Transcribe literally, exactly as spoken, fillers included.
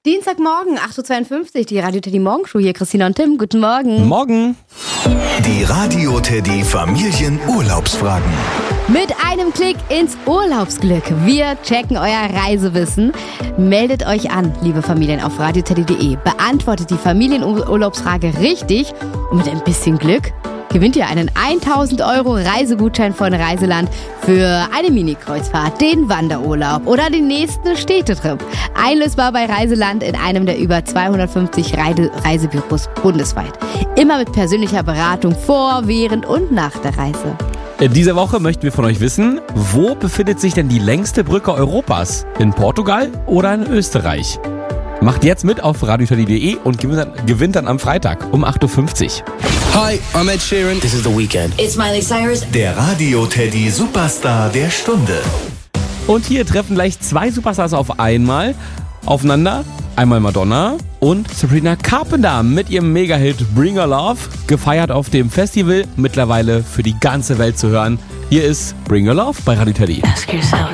Dienstagmorgen, acht Uhr zweiundfünfzig, die Radio Teddy Morgenshow hier, Christina und Tim. Guten Morgen. Morgen. Die Radio Teddy Familienurlaubsfragen. Mit einem Klick ins Urlaubsglück. Wir checken euer Reisewissen. Meldet euch an, liebe Familien, auf radio teddy punkt de. Beantwortet die Familienurlaubsfrage richtig und mit ein bisschen Glück gewinnt ihr einen tausend Euro Reisegutschein von Reiseland für eine Mini-Kreuzfahrt, den Wanderurlaub oder den nächsten Städtetrip. Einlösbar bei Reiseland in einem der über zweihundertfünfzig Reise- Reisebüros bundesweit. Immer mit persönlicher Beratung vor, während und nach der Reise. In dieser Woche möchten wir von euch wissen, wo befindet sich denn die längste Brücke Europas? In Portugal oder in Österreich? Macht jetzt mit auf radio teddy punkt de und gewinnt dann, gewinnt dann am Freitag um acht Uhr fünfzig. Hi, I'm Ed Sheeran. This is The Weeknd. It's Miley Cyrus. Der Radio Teddy Superstar der Stunde. Und hier treffen gleich zwei Superstars auf einmal aufeinander. Einmal Madonna und Sabrina Carpenter mit ihrem Mega-Hit Bring Your Love. Gefeiert auf dem Festival, mittlerweile für die ganze Welt zu hören. Hier ist Bring Your Love bei Radio Teddy. Ask yourself.